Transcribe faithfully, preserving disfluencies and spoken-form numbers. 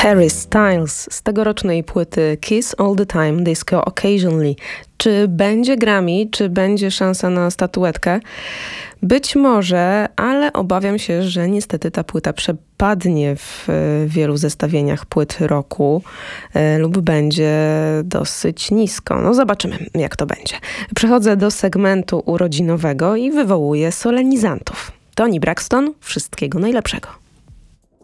Harry Styles z tegorocznej płyty Kiss All The Time, Disco Occasionally. Czy będzie Grammy, czy będzie szansa na statuetkę? Być może, ale obawiam się, że niestety ta płyta przepadnie w wielu zestawieniach płyt roku e, lub będzie dosyć nisko. No zobaczymy, jak to będzie. Przechodzę do segmentu urodzinowego i wywołuję solenizantów. Toni Braxton, wszystkiego najlepszego.